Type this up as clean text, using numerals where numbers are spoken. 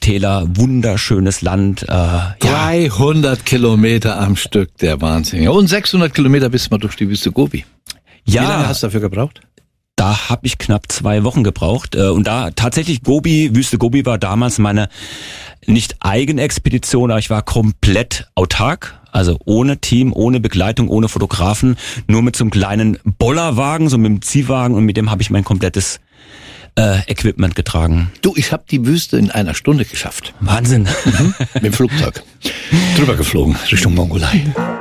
Täler, wunderschönes Land. 300 Kilometer am Stück, der Wahnsinn. Und 600 Kilometer bis mal durch die Wüste Gobi. Ja. Wie lange hast du dafür gebraucht? Da habe ich knapp 2 Wochen gebraucht. Und da tatsächlich Wüste Gobi war damals meine nicht Eigenexpedition, aber ich war komplett autark. Also ohne Team, ohne Begleitung, ohne Fotografen, nur mit so einem kleinen Bollerwagen, so mit dem Ziehwagen, und mit dem habe ich mein komplettes Equipment getragen. Du, ich habe die Wüste in 1 Stunde geschafft. Wahnsinn. Mit dem Flugzeug. Drüber geflogen, Richtung Mongolei.